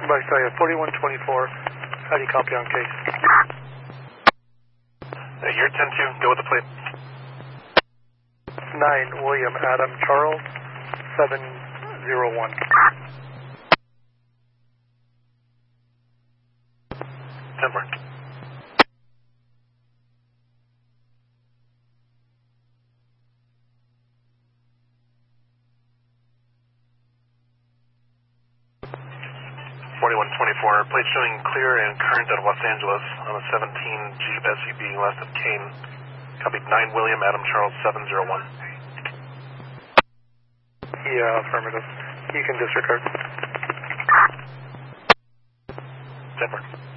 Visalia 4124, how do you copy on case? You're 10-2, go with the plate. 9 William Adam Charles 701. 10-4. Plate showing clear and current out of Los Angeles on a 17 Jeep SUV west of Kane. Copied 9 William Adam Charles 701. Yeah, affirmative. You can disregard. 10-4.